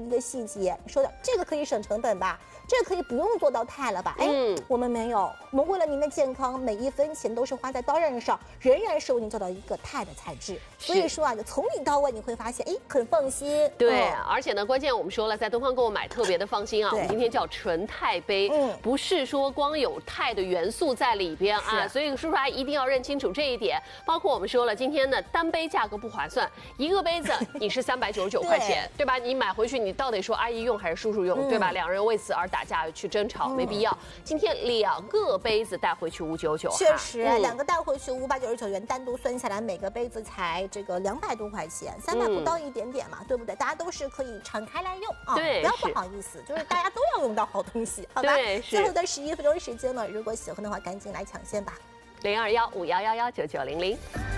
一个细节，说的这个可以省成本吧，这个可以不用做到钛了吧？哎，我们没有，我们为了您的健康，每一分钱都是花在刀刃上，仍然是为您做到一个钛的材质。所以说啊，就从里到外你会发现，哎，很放心。 对，而且呢，关键我们说了，在东方购物买特别的放心啊。我们今天叫纯钛杯，不是说光有钛的元素在里边啊，所以叔叔阿姨一定要认清楚这一点。包括我们说了，今天的单杯价格不划算，一个杯子你是399块钱，对吧？你买回去你到底说阿姨用还是叔叔用，对吧？两人为此而打架去争吵，没必要。今天2个杯子带回去599， 确实，2个带回去599元，单独算下来每个杯子才这个200多块钱，300不到一点点嘛，对不对？大家都是可以敞开来用啊， 对， 不要不好意思，就是大家都要用到好东西，好吧？最后的11分钟时间呢，如果喜欢的话，赶紧来抢先吧。 021-5111-9900。